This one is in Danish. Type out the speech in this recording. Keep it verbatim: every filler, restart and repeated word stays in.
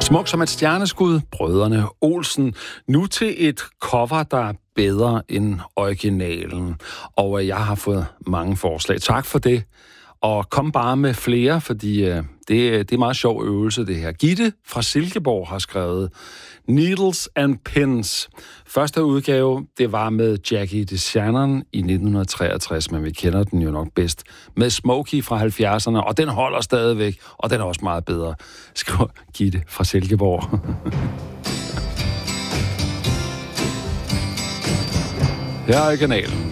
Smuk som et stjerneskud, brødrene Olsen. Nu til et cover, der er bedre end originalen. Og jeg har fået mange forslag. Tak for det. Og kom bare med flere, fordi øh, det, det er meget sjov øvelse, det her. Gitte fra Silkeborg har skrevet Needles and Pins. Første udgave, det var med Jackie DeShannon i nitten treogtres, men vi kender den jo nok bedst. Med Smokey fra halvfjerdserne, og den holder stadigvæk, og den er også meget bedre. Skriver Gitte fra Silkeborg. Her er originalen.